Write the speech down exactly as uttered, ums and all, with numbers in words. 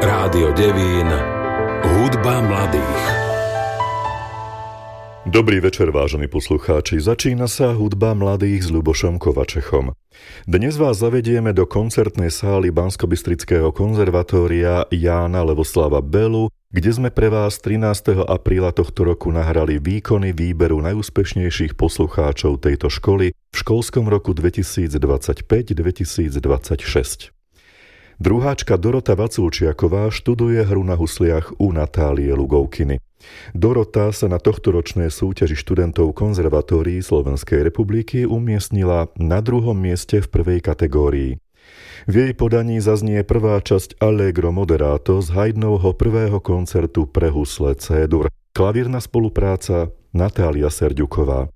Rádio Devín, hudba mladých. Dobrý večer, vážení poslucháči. Začína sa hudba mladých s Ľubošom Kovačechom. Dnes vás zavedieme do koncertnej sály Banskobystrického konzervatória Jána Levoslava Belu, kde sme pre vás trinásteho apríla tohto roku nahrali výkony výberu najúspešnejších poslucháčov tejto školy v školskom roku dvetisícdvadsaťpäť dvetisícdvadsaťšesť. Druháčka Dorota Vaculčiaková študuje hru na husliach u Natálie Lugovkiny. Dorota sa na tohtoročnej súťaži študentov konzervatórií Slovenskej republiky umiestnila na druhom mieste v prvej kategórii. V jej podaní zaznie prvá časť Allegro Moderato z Haydnovho prvého koncertu pre husle C-dur. Klavírna spolupráca Natália Serďuková.